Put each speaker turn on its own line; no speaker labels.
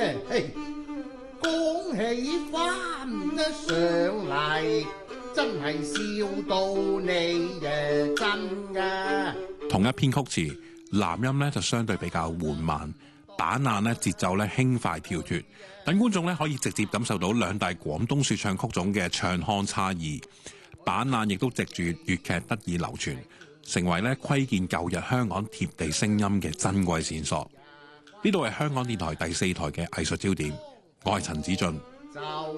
講起翻上嚟，真係笑到你真㗎。
同一編曲詞，男音咧就相對比較緩慢，板眼咧節奏咧輕快跳脫，等觀眾咧可以直接感受到兩大廣東說唱曲種嘅唱腔差異。板眼亦都藉住粵劇得以流傳，成為咧窺見舊日香港貼地聲音嘅珍貴線索。呢度係香港電台第4台嘅藝術焦點，我係陳子俊。